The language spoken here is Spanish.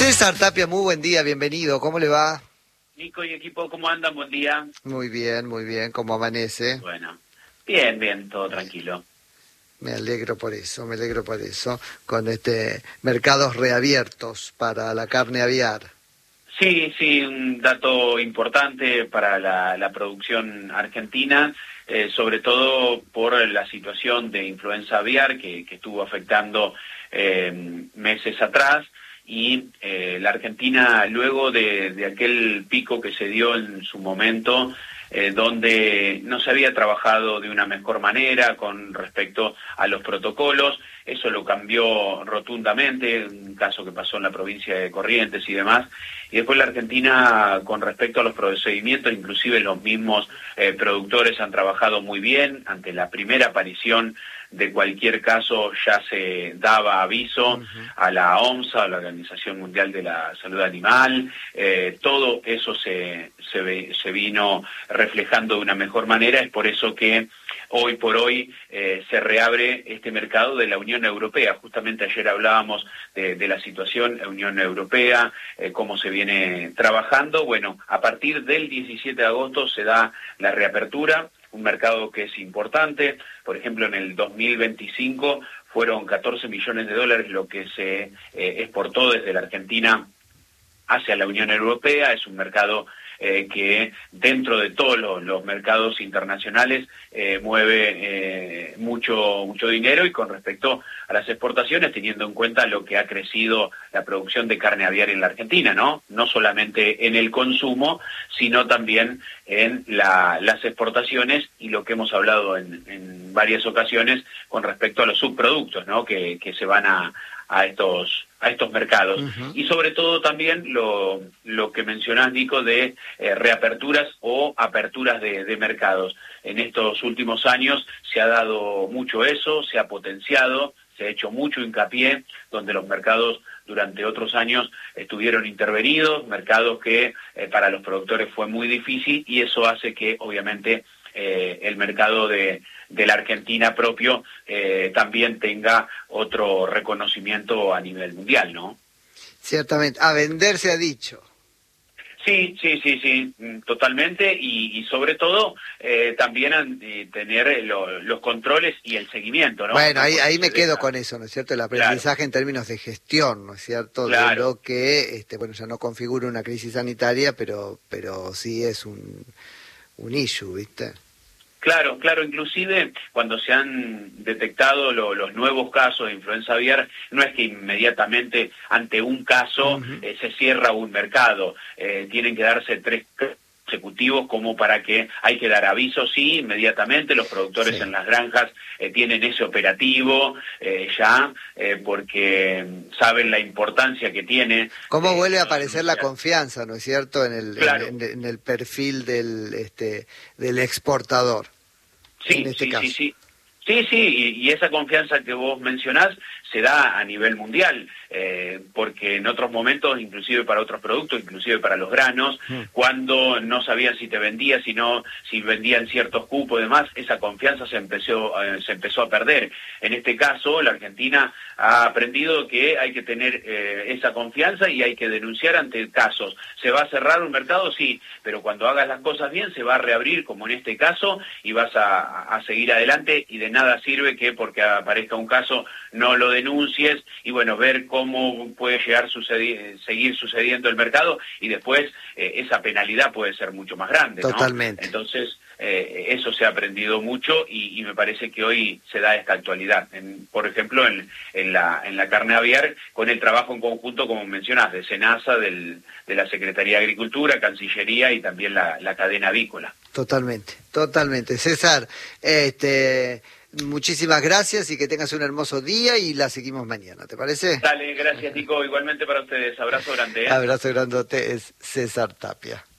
César Tapia, muy buen día, bienvenido, ¿cómo le va? Nico y equipo, ¿cómo andan? Buen día. Muy bien, ¿cómo amanece? Bueno, bien, todo tranquilo. Me alegro por eso, con mercados reabiertos para la carne aviar. Sí, un dato importante para la producción argentina, sobre todo por la situación de influenza aviar que estuvo afectando meses atrás. Y la Argentina, luego de aquel pico que se dio en su momento, donde no se había trabajado de una mejor manera con respecto a los protocolos, eso lo cambió rotundamente, un caso que pasó en la provincia de Corrientes y demás, y después la Argentina, con respecto a los procedimientos, inclusive los mismos productores han trabajado muy bien. Ante la primera aparición de cualquier caso ya se daba aviso a la OMSA, a la Organización Mundial de la Salud Animal. Todo eso se vino reflejando de una mejor manera. Es por eso que hoy por hoy se reabre este mercado de la Unión Europea. Justamente ayer hablábamos de la situación Unión Europea, cómo se viene trabajando. Bueno, a partir del 17 de agosto se da la reapertura, un mercado que es importante. Por ejemplo, en el 2025 fueron 14 millones de dólares lo que se exportó desde la Argentina hacia la Unión Europea. Es un mercado que dentro de todos los mercados internacionales mueve mucho dinero, y con respecto a las exportaciones, teniendo en cuenta lo que ha crecido la producción de carne aviar en la Argentina, no solamente en el consumo, sino también en las exportaciones, y lo que hemos hablado en varias ocasiones con respecto a los subproductos, ¿no? que se van a estos mercados. Y sobre todo también lo que mencionás, Nico, de reaperturas o aperturas de mercados. En estos últimos años se ha dado mucho eso, se ha potenciado, se ha hecho mucho hincapié, donde los mercados durante otros años estuvieron intervenidos, mercados que para los productores fue muy difícil, y eso hace que obviamente el mercado de la Argentina propio también tenga otro reconocimiento a nivel mundial, ¿no? Ciertamente, a vender se ha dicho. Sí, totalmente, y sobre todo también tener los controles y el seguimiento, ¿no? Bueno, ahí me quedo con eso, ¿no es cierto? El aprendizaje en términos de gestión, ¿no es cierto? De lo que, ya no configura una crisis sanitaria, pero sí es un issue, ¿viste? Claro, inclusive cuando se han detectado los nuevos casos de influenza aviar, no es que inmediatamente ante un caso se cierra un mercado, tienen que darse 3 consecutivos como para que hay que dar aviso, sí, inmediatamente. Los productores en las granjas tienen ese operativo porque saben la importancia que tiene. ¿Cómo vuelve a aparecer la confianza, no es cierto, en el perfil del exportador? Sí, y esa confianza que vos mencionás se da a nivel mundial, porque en otros momentos, inclusive para otros productos, inclusive para los granos, cuando no sabían si te vendías, si vendían ciertos cupos y demás, esa confianza se empezó a perder. En este caso, la Argentina ha aprendido que hay que tener esa confianza y hay que denunciar ante casos. ¿Se va a cerrar un mercado? Sí, pero cuando hagas las cosas bien se va a reabrir, como en este caso, y vas a seguir adelante, y de nada sirve que porque aparezca un caso no lo denuncies, y bueno, ver cómo puede seguir sucediendo el mercado, y después esa penalidad puede ser mucho más grande, ¿no? Totalmente. Entonces, eso se ha aprendido mucho, y me parece que hoy se da esta actualidad. Por ejemplo, en la carne aviar, con el trabajo en conjunto, como mencionás, de SENASA, de la Secretaría de Agricultura, Cancillería y también la cadena avícola. Totalmente. César, muchísimas gracias y que tengas un hermoso día, y la seguimos mañana, ¿te parece? Dale, gracias, Nico. Igualmente para ustedes. Abrazo grande. Abrazo grandote, es César Tapia.